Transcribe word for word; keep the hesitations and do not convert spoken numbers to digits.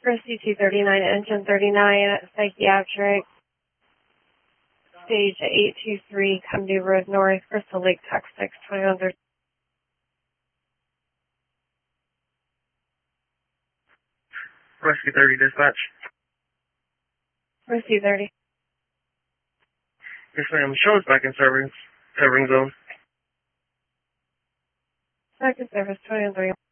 Rescue two thirty-nine, engine thirty-nine, psychiatric, stage eight two three, Cumney Road North, Crystal Lake, Texas, twenty-one thirty. Rescue thirty, dispatch. Rescue thirty. Yes, ma'am. Show us back in serving, serving zone. Second service, twenty-one three.